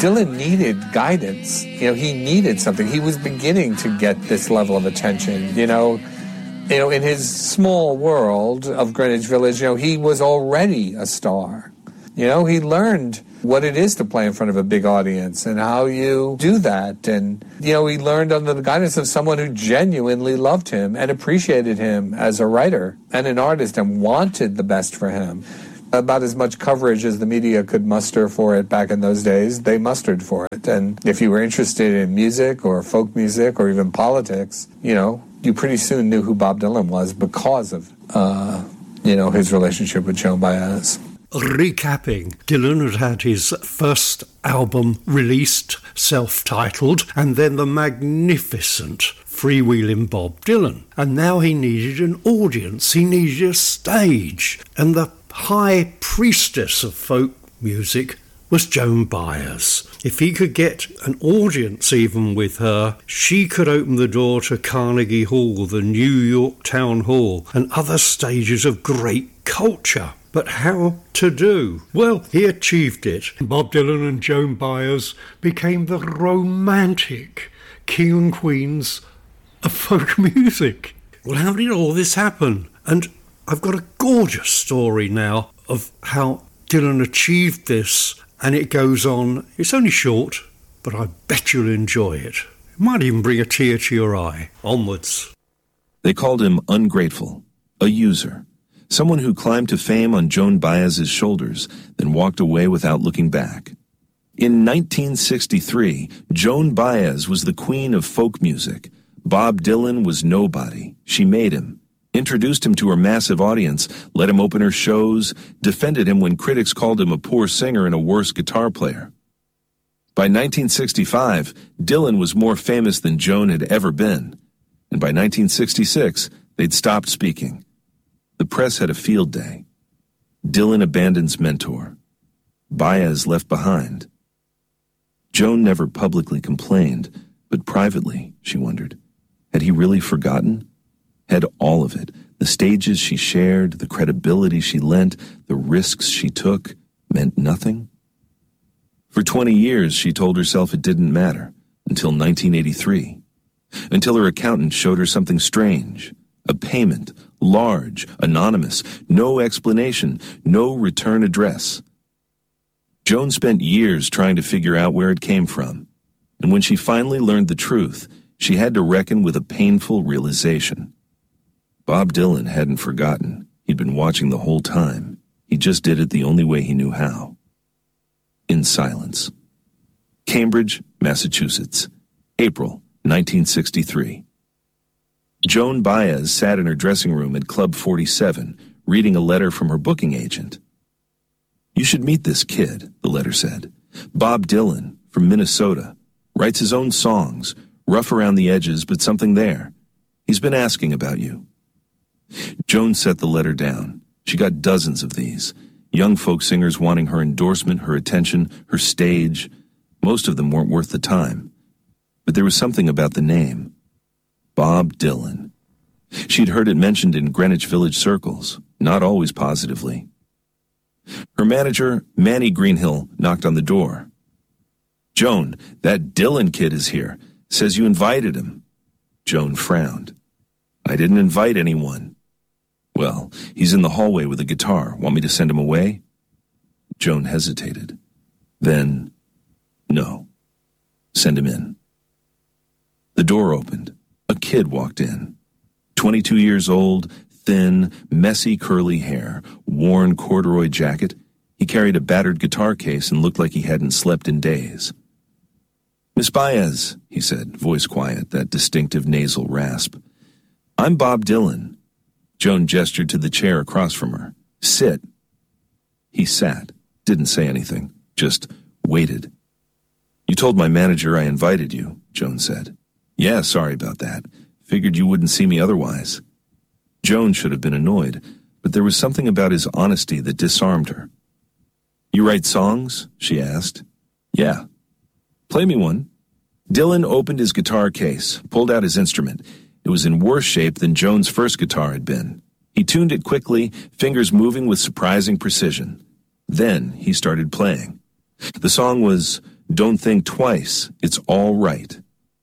Dylan needed guidance. He needed something. He was beginning to get this level of attention. In his small world of Greenwich Village, he was already a star. He learned what it is to play in front of a big audience and how you do that. And, he learned under the guidance of someone who genuinely loved him and appreciated him as a writer and an artist and wanted the best for him. About as much coverage as the media could muster for it back in those days, they mustered for it. And if you were interested in music or folk music or even politics, you pretty soon knew who Bob Dylan was because of, his relationship with Joan Baez. Recapping, Dylan had his first album released, self-titled, and then the magnificent Freewheelin' Bob Dylan. And now he needed an audience, he needed a stage. And the high priestess of folk music was Joan Baez. If he could get an audience even with her, she could open the door to Carnegie Hall, the New York Town Hall, and other stages of great culture. But how to do? Well, he achieved it. Bob Dylan and Joan Baez became the romantic king and queens of folk music. Well, how did all this happen? And I've got a gorgeous story now of how Dylan achieved this, and it goes on. It's only short, but I bet you'll enjoy it. It might even bring a tear to your eye. Onwards. They called him ungrateful, a user, someone who climbed to fame on Joan Baez's shoulders, then walked away without looking back. In 1963, Joan Baez was the queen of folk music. Bob Dylan was nobody. She made him, introduced him to her massive audience, let him open her shows, defended him when critics called him a poor singer and a worse guitar player. By 1965, Dylan was more famous than Joan had ever been, and by 1966, they'd stopped speaking. The press had a field day. Dylan abandons mentor. Baez left behind. Joan never publicly complained, but privately, she wondered, had he really forgotten? Had all of it, the stages she shared, the credibility she lent, the risks she took, meant nothing? For 20 years, she told herself it didn't matter, until 1983. Until her accountant showed her something strange. A payment, large, anonymous, no explanation, no return address. Joan spent years trying to figure out where it came from, and when she finally learned the truth, she had to reckon with a painful realization. Bob Dylan hadn't forgotten. He'd been watching the whole time. He just did it the only way he knew how. In silence. Cambridge, Massachusetts, April 1963. Joan Baez sat in her dressing room at Club 47, reading a letter from her booking agent. "You should meet this kid," the letter said. "Bob Dylan, from Minnesota. Writes his own songs, rough around the edges, but something there. He's been asking about you." Joan set the letter down. She got dozens of these. Young folk singers wanting her endorsement, her attention, her stage. Most of them weren't worth the time. But there was something about the name. Bob Dylan. She'd heard it mentioned in Greenwich Village circles, not always positively. Her manager, Manny Greenhill, knocked on the door. "Joan, that Dylan kid is here. Says you invited him." Joan frowned. "I didn't invite anyone." "Well, he's in the hallway with a guitar. Want me to send him away?" Joan hesitated. Then, "No. Send him in." The door opened. A kid walked in. 22 years old, thin, messy curly hair, worn corduroy jacket. He carried a battered guitar case and looked like he hadn't slept in days. "Miss Baez," he said, voice quiet, that distinctive nasal rasp. "I'm Bob Dylan." Joan gestured to the chair across from her. "Sit." He sat, didn't say anything, just waited. "You told my manager I invited you," Joan said. "Yeah, sorry about that. Figured you wouldn't see me otherwise." Joan should have been annoyed, but there was something about his honesty that disarmed her. "You write songs?" she asked. "Yeah." "Play me one." Dylan opened his guitar case, pulled out his instrument. It was in worse shape than Joan's first guitar had been. He tuned it quickly, fingers moving with surprising precision. Then he started playing. The song was Don't think twice. It's all right.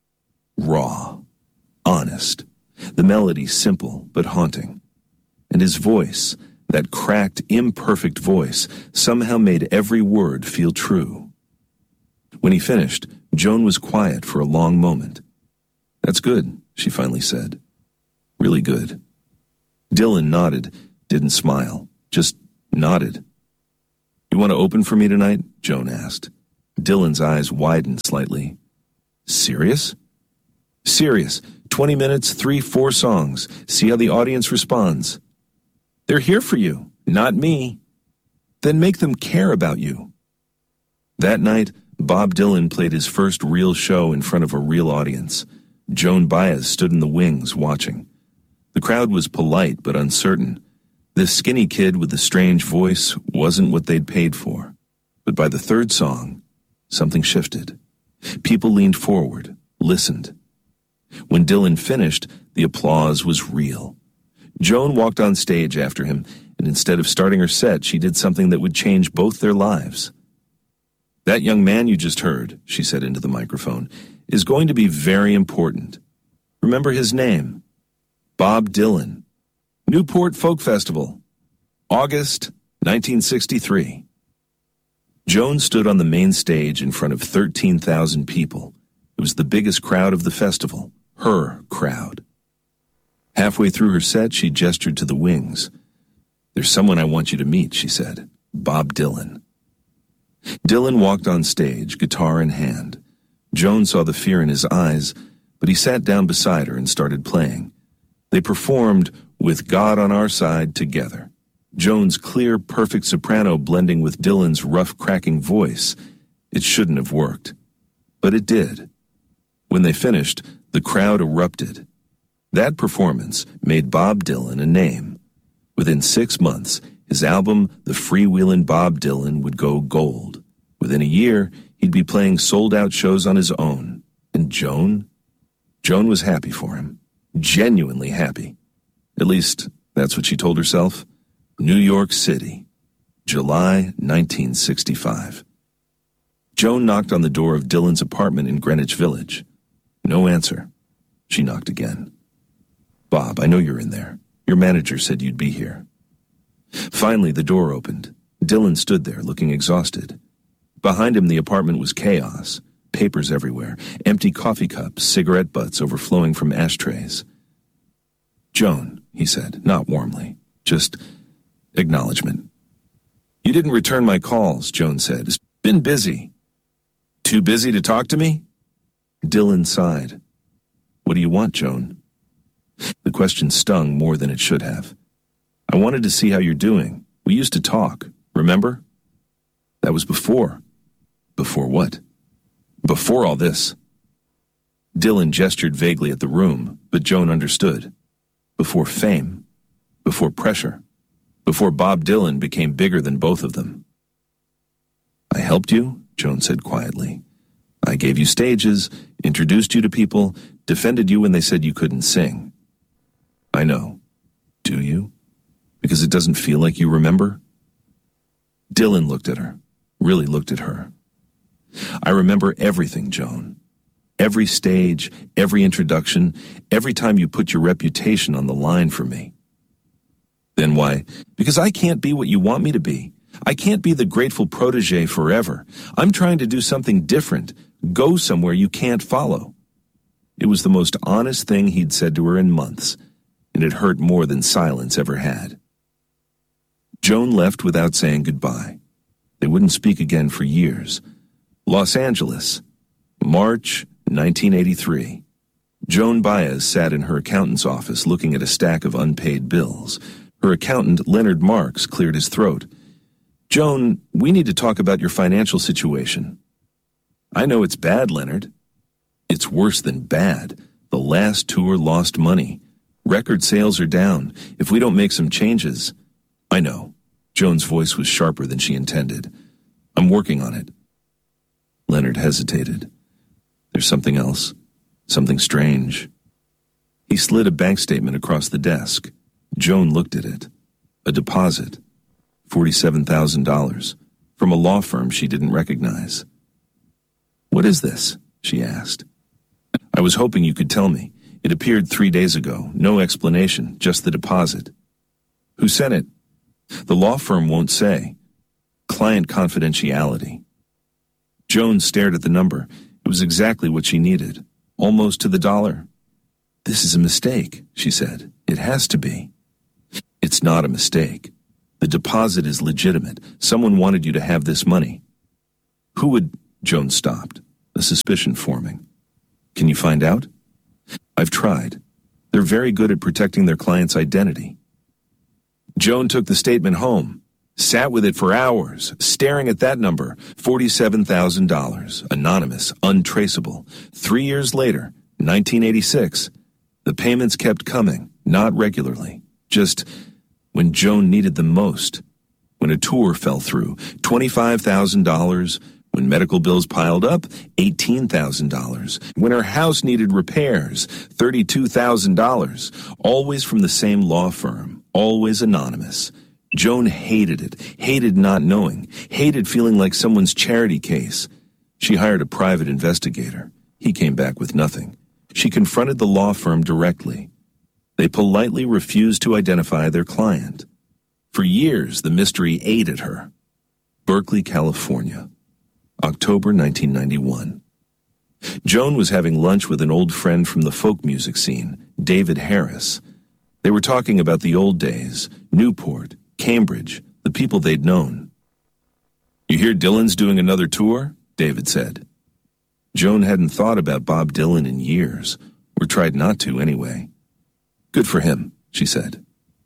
Raw. Honest. The melody simple but haunting. And his voice, that cracked, imperfect voice, somehow made every word feel true. When he finished, Joan was quiet for a long moment. "That's good," she finally said. "Really good." Dylan nodded, didn't smile, just nodded. "You want to open for me tonight?" Joan asked. Dylan's eyes widened slightly. "Serious?" "Serious. 20 minutes, 3-4 songs. See how the audience responds." "They're here for you, not me." "Then make them care about you." That night, Bob Dylan played his first real show in front of a real audience. Joan Baez stood in the wings watching. The crowd was polite but uncertain. This skinny kid with the strange voice wasn't what they'd paid for. But by the third song, something shifted. People leaned forward, listened. When Dylan finished, the applause was real. Joan walked on stage after him, and instead of starting her set, she did something that would change both their lives. "That young man you just heard," she said into the microphone, "is going to be very important. Remember his name. Bob Dylan. Newport Folk Festival. August 1963. Joan stood on the main stage in front of 13,000 people. It was the biggest crowd of the festival, her crowd. Halfway through her set, she gestured to the wings. "There's someone I want you to meet," she said. "Bob Dylan." Dylan walked on stage, guitar in hand. Joan saw the fear in his eyes, but he sat down beside her and started playing. They performed "With God on Our Side" together. Joan's clear, perfect soprano blending with Dylan's rough, cracking voice. It shouldn't have worked. But it did. When they finished, the crowd erupted. That performance made Bob Dylan a name. Within 6 months, his album, The Freewheelin' Bob Dylan, would go gold. Within a year, he'd be playing sold-out shows on his own. And Joan was happy for him. Genuinely happy. At least, that's what she told herself. New York City, July 1965. Joan knocked on the door of Dylan's apartment in Greenwich Village. No answer. She knocked again. "Bob, I know you're in there. Your manager said you'd be here." Finally, the door opened. Dylan stood there, looking exhausted. Behind him, the apartment was chaos. Papers everywhere, empty coffee cups, cigarette butts overflowing from ashtrays. "Joan," he said, not warmly, just acknowledgement. "You didn't return my calls," Joan said. "It's been busy." "Too busy to talk to me?" Dylan sighed. "What do you want, Joan?" The question stung more than it should have. "I wanted to see how you're doing. We used to talk, remember?" "That was before." "Before what?" "Before all this." Dylan gestured vaguely at the room, but Joan understood. Before fame. Before pressure. Before Bob Dylan became bigger than both of them. "I helped you," Joan said quietly. "I gave you stages, introduced you to people, defended you when they said you couldn't sing." "I know. Do you? Because it doesn't feel like you remember?" Dylan looked at her, really looked at her. "I remember everything, Joan. Every stage, every introduction, every time you put your reputation on the line for me." "Then why?" "Because I can't be what you want me to be. I can't be the grateful protege forever. I'm trying to do something different, go somewhere you can't follow." It was the most honest thing he'd said to her in months, and it hurt more than silence ever had. Joan left without saying goodbye. They wouldn't speak again for years. Los Angeles, March 1983. Joan Baez sat in her accountant's office looking at a stack of unpaid bills. Her accountant, Leonard Marks, cleared his throat. "Joan, we need to talk about your financial situation." "I know it's bad, Leonard." "It's worse than bad. The last tour lost money. Record sales are down. If we don't make some changes..." "I know." Joan's voice was sharper than she intended. "I'm working on it." Leonard hesitated. "There's something else. Something strange." He slid a bank statement across the desk. Joan looked at it. A deposit. $47,000. From a law firm she didn't recognize. "What is this?" she asked. "I was hoping you could tell me. It appeared 3 days ago. No explanation, just the deposit." "Who sent it?" "The law firm won't say. Client confidentiality." Joan stared at the number. It was exactly what she needed, almost to the dollar. "This is a mistake," she said. "It has to be." "It's not a mistake. The deposit is legitimate. Someone wanted you to have this money." "Who would—" Joan stopped, a suspicion forming. "Can you find out?" "I've tried. They're very good at protecting their client's identity." Joan took the statement home, sat with it for hours, staring at that number, $47,000, anonymous, untraceable. 3 years later, 1986, the payments kept coming, not regularly, just when Joan needed them most. When a tour fell through, $25,000. When medical bills piled up, $18,000. When her house needed repairs, $32,000. Always from the same law firm, always anonymous. Joan hated it, hated not knowing, hated feeling like someone's charity case. She hired a private investigator. He came back with nothing. She confronted the law firm directly. They politely refused to identify their client. For years, the mystery ate at her. Berkeley, California, October 1991. Joan was having lunch with an old friend from the folk music scene, David Harris. They were talking about the old days, Newport, Cambridge, the people they'd known. "You hear Dylan's doing another tour?" David said. Joan hadn't thought about Bob Dylan in years, or tried not to anyway. "Good for him," she said.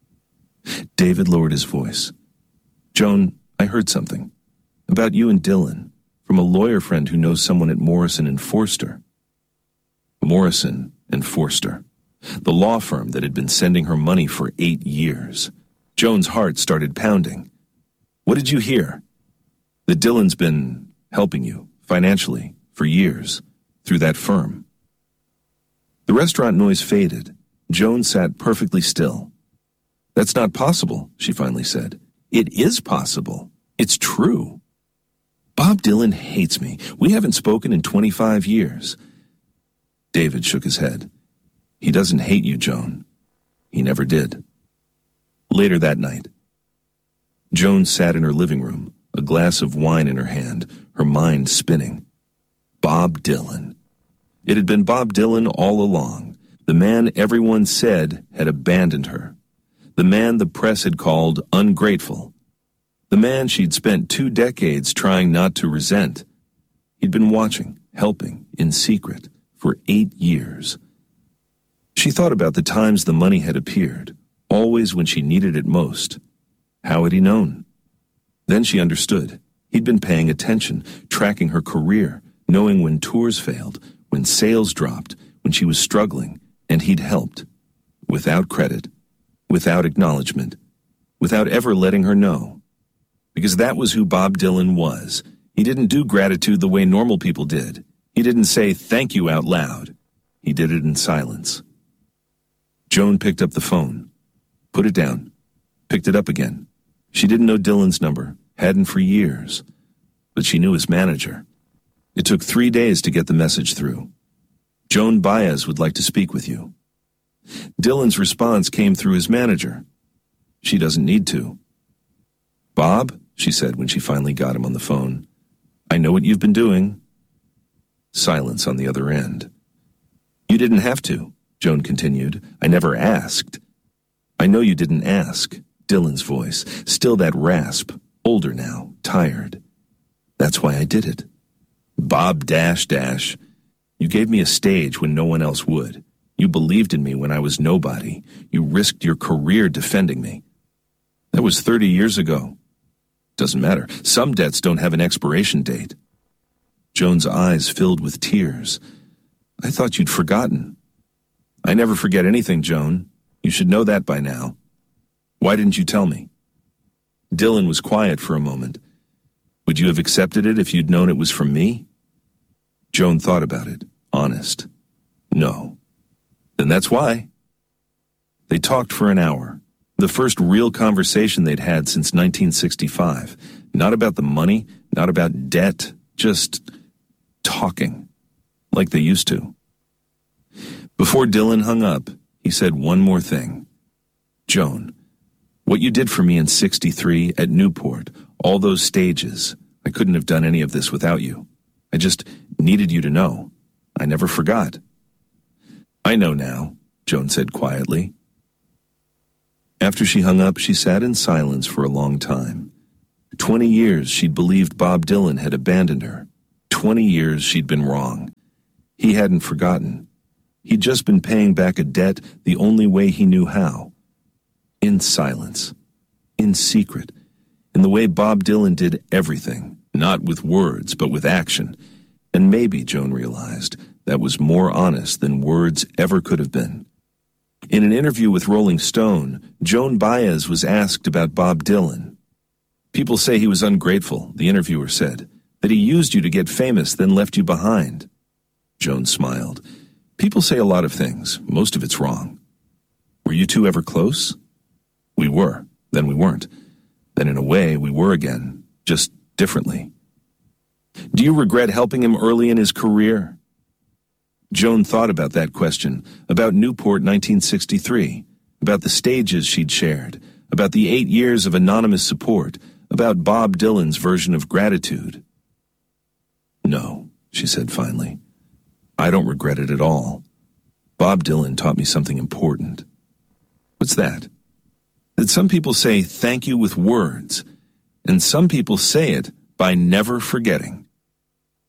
David lowered his voice. "Joan, I heard something. About you and Dylan, from a lawyer friend who knows someone at Morrison and Forster." Morrison and Forster, the law firm that had been sending her money for 8 years. Joan's heart started pounding. "What did you hear?" "That Dylan's been helping you, financially, for years, through that firm." The restaurant noise faded. Joan sat perfectly still. "That's not possible," she finally said. "It is possible. It's true. Bob Dylan hates me. We haven't spoken in 25 years. David shook his head. "He doesn't hate you, Joan. He never did." Later that night, Joan sat in her living room, a glass of wine in her hand, her mind spinning. Bob Dylan. It had been Bob Dylan all along, the man everyone said had abandoned her, the man the press had called ungrateful, the man she'd spent 2 decades trying not to resent. He'd been watching, helping, in secret, for 8 years. She thought about the times the money had appeared, always when she needed it most. How had he known? Then she understood. He'd been paying attention, tracking her career, knowing when tours failed, when sales dropped, when she was struggling, and he'd helped. Without credit, without acknowledgement, without ever letting her know. Because that was who Bob Dylan was. He didn't do gratitude the way normal people did. He didn't say thank you out loud. He did it in silence. Joan picked up the phone, put it down, picked it up again. She didn't know Dylan's number, hadn't for years, but she knew his manager. It took 3 days to get the message through. "Joan Baez would like to speak with you." Dylan's response came through his manager. "She doesn't need to." "Bob," she said when she finally got him on the phone, "I know what you've been doing." Silence on the other end. "You didn't have to," Joan continued. "I never asked." "I know you didn't ask." Dylan's voice, still that rasp, older now, tired. "That's why I did it." Bob dash. "You gave me a stage when no one else would. You believed in me when I was nobody. You risked your career defending me. That was 30 years ago. Doesn't matter. Some debts don't have an expiration date." Joan's eyes filled with tears. "I thought you'd forgotten." "I never forget anything, Joan. You should know that by now. Why didn't you tell me?" Dylan was quiet for a moment. "Would you have accepted it if you'd known it was from me?" Joan thought about it, honest. "No." "Then that's why." They talked for an hour, the first real conversation they'd had since 1965. Not about the money, not about debt, just talking, like they used to. Before Dylan hung up, he said one more thing. Joan, what you did for me in '63 at Newport, all those stages, I couldn't have done any of this without you. I just needed you to know. I never forgot. I know now, Joan said quietly. After she hung up, she sat in silence for a long time. 20 years she'd believed Bob Dylan had abandoned her. 20 years she'd been wrong. He hadn't forgotten. He'd just been paying back a debt the only way he knew how. In silence. In secret. In the way Bob Dylan did everything. Not with words, but with action. And maybe, Joan realized, that was more honest than words ever could have been. In an interview with Rolling Stone, Joan Baez was asked about Bob Dylan. People say he was ungrateful, the interviewer said, that he used you to get famous, then left you behind. Joan smiled. People say a lot of things. Most of it's wrong. Were you two ever close? We were. Then we weren't. Then in a way, we were again, just differently. Do you regret helping him early in his career? Joan thought about that question, about Newport 1963, about the stages she'd shared, about the 8 years of anonymous support, about Bob Dylan's version of gratitude. No, she said finally. I don't regret it at all. Bob Dylan taught me something important. What's that? That some people say thank you with words, and some people say it by never forgetting.